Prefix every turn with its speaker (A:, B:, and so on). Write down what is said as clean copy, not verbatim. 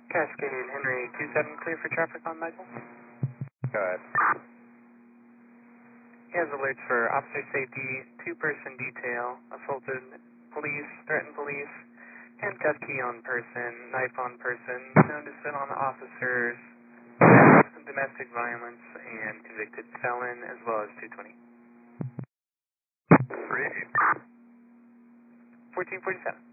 A: Cascade Henry 27 clear for traffic on Michael.
B: Go ahead.
A: He has alerts for officer safety, two-person detail, assaulted police, threatened police, handcuffed key on person, knife on person, known to spit on officers, domestic violence, and convicted felon, as well as 220.
B: Review.
A: 1447.